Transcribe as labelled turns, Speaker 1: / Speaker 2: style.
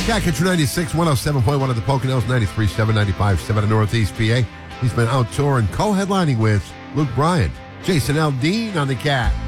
Speaker 1: Cat Catcher 96, 107.1 at the Poconos, 93.7, 95.7 in Northeast PA. He's been out touring, co-headlining with Luke Bryan. Jason Aldean on the Cat.